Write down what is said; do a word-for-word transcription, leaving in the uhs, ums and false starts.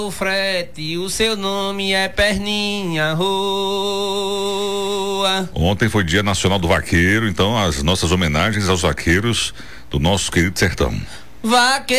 O frete, o seu nome é Perninha Roa. Ontem foi Dia Nacional do Vaqueiro, então as nossas homenagens aos vaqueiros do nosso querido sertão. Vaqueiro